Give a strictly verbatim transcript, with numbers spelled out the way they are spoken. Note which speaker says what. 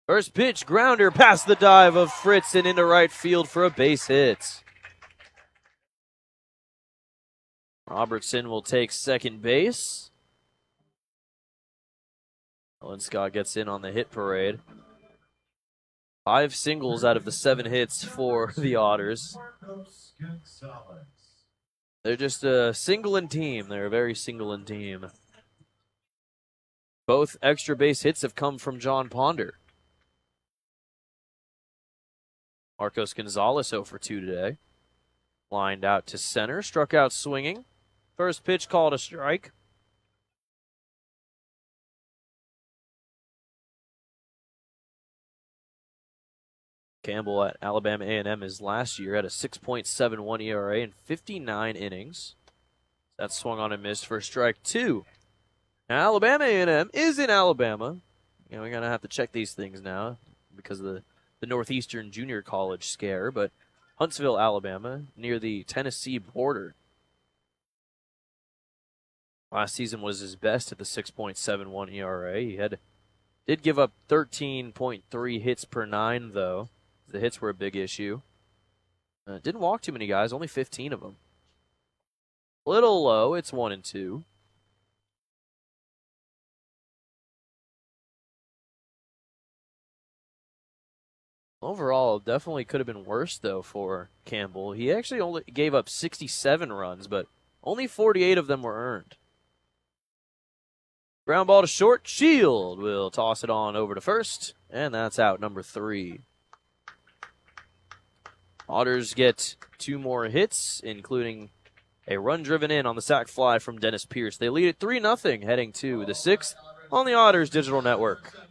Speaker 1: First pitch, grounder past the dive of Fritz and into right field for a base hit. Robertson will take second base. Owen Scott gets in on the hit parade. Five singles out of the seven hits for the Otters. They're just a single-in team. They're a very single-in team. Both extra base hits have come from John Ponder. Marcos Gonzalez oh for two today. Lined out to center, struck out swinging. First pitch called a strike. Campbell at Alabama A and M is last year at a six point seven one E R A in fifty-nine innings. That swung on and missed for strike two. Now Alabama A and M is in Alabama. You know, we're going to have to check these things now because of the, the Northeastern Junior College scare, but Huntsville, Alabama, near the Tennessee border. Last season was his best at the six point seven one E R A. He had did give up thirteen point three hits per nine, though. The hits were a big issue. Uh, didn't walk too many guys, only fifteen of them. Little low, it's one and two. Overall, definitely could have been worse, though, for Campbell. He actually only gave up sixty-seven runs, but only forty-eight of them were earned. Ground ball to short. Shield will toss it on over to first, and that's out number three. Otters get two more hits, including a run driven in on the sac fly from Dennis Pierce. They lead it three nothing heading to the sixth on the Otters Digital Network.